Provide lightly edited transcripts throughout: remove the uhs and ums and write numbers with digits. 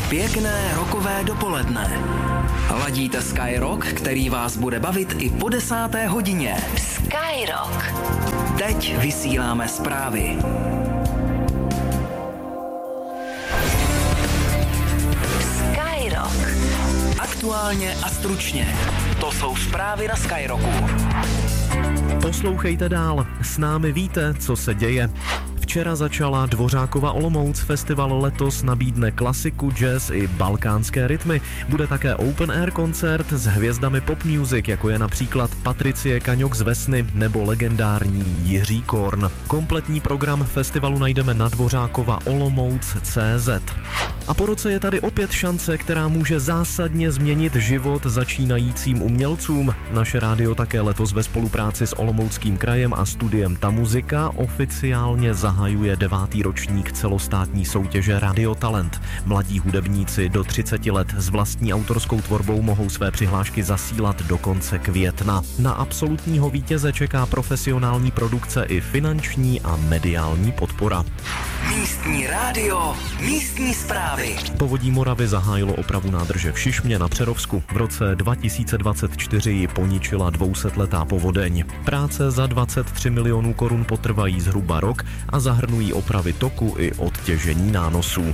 Pěkné rokové dopoledne. Ladíte Sky Rock, který vás bude bavit i po 10. hodině. Sky Rock. Teď vysíláme zprávy. Sky Rock. Aktuálně a stručně. To jsou zprávy na Sky Rocku. Poslouchejte dál, s námi víte, co se děje. Včera začala Dvořákova Olomouc, festival letos nabídne klasiku, jazz i balkánské rytmy. Bude také open air koncert s hvězdami pop music, jako je například Patricie Kaňok z Vesny nebo legendární Jiří Korn. Kompletní program festivalu najdeme na Dvořákova Olomouc.cz. A po roce je tady opět šance, která může zásadně změnit život začínajícím umělcům. Naše rádio také letos ve spolupráci s Olomouckým krajem a studiem Ta muzika oficiálně zahajuje 9. ročník celostátní soutěže Radio Talent. Mladí hudebníci do 30 let s vlastní autorskou tvorbou mohou své přihlášky zasílat do konce května. Na absolutního vítěze čeká profesionální produkce i finanční a mediální podpora. Místní rádio, místní zprávy. Povodí Moravy zahájilo opravu nádrže v Šišmě na Přerovsku. V roce 2024 ji poničila 200letá povodeň. Práce za 23 milionů korun potrvají zhruba rok a zahrnují opravy toku i odtěžení nánosů.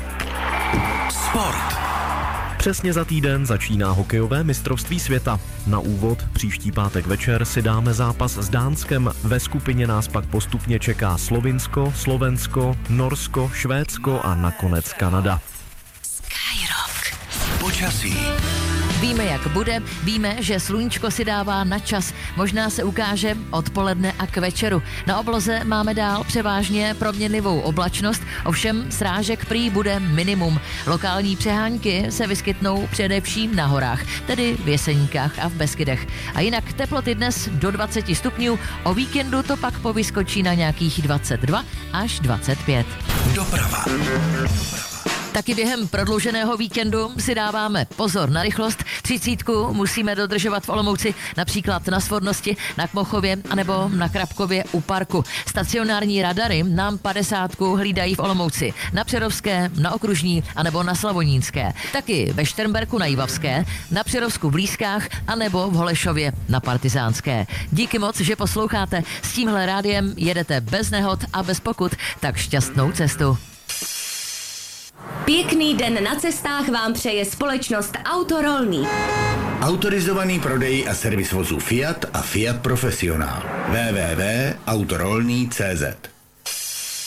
Sport. Přesně za týden začíná hokejové mistrovství světa. Na úvod příští pátek večer si dáme zápas s Dánskem. Ve skupině nás pak postupně čeká Slovinsko, Slovensko, Norsko, Švédsko a nakonec Kanada. Sky Rock. Počasí. Víme, jak bude, víme, že sluníčko si dává na čas. Možná se ukáže odpoledne a k večeru. Na obloze máme dál převážně proměnlivou oblačnost, ovšem srážek prý bude minimum. Lokální přehánky se vyskytnou především na horách, tedy v Jeseníkách a v Beskydech. A jinak teploty dnes do 20 stupňů, o víkendu to pak povyskočí na nějakých 22 až 25. Doprava. Taky během prodlouženého víkendu si dáváme pozor na rychlost. 30 musíme dodržovat v Olomouci, například na Svornosti, na Kmochově anebo na Krabkově u parku. Stacionární radary nám 50 hlídají v Olomouci, na Přerovské, na Okružní anebo na Slavonínské. Taky ve Šternberku na Jivavské, na Přerovsku v Lískách anebo v Holešově na Partizánské. Díky moc, že posloucháte. S tímhle rádiem jedete bez nehod a bez pokut, tak šťastnou cestu. Pěkný den na cestách vám přeje společnost Autorolný. Autorizovaný prodej a servis vozů Fiat a Fiat Profesionál. www.autorolný.cz